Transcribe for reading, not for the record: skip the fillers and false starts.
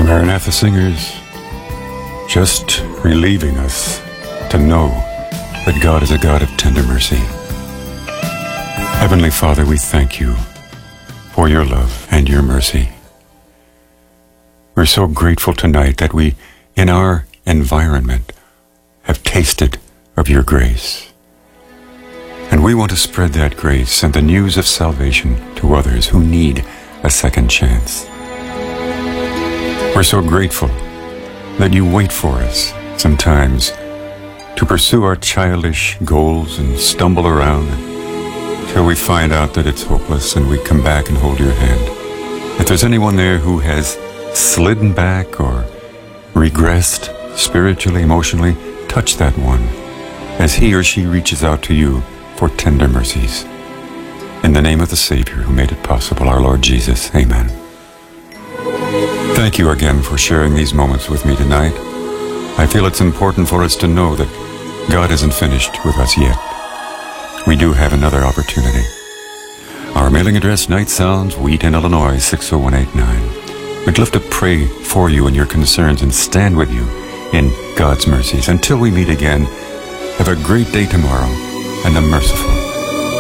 Maranatha singers, just relieving us to know that God is a God of tender mercy. Heavenly Father, we thank you for your love and your mercy. We're so grateful tonight that we, in our environment, have tasted of your grace. And we want to spread that grace and the news of salvation to others who need a second chance. We're so grateful that you wait for us sometimes to pursue our childish goals and stumble around until we find out that it's hopeless and we come back and hold your hand. If there's anyone there who has slidden back or regressed spiritually, emotionally, touch that one as he or she reaches out to you for tender mercies. In the name of the Savior who made it possible, our Lord Jesus, amen. Thank you again for sharing these moments with me tonight. I feel it's important for us to know that God isn't finished with us yet. We do have another opportunity. Our mailing address, Night Sounds, Wheaton, Illinois, 60189. We'd love to pray for you and your concerns and stand with you in God's mercies. Until we meet again, have a great day tomorrow and a merciful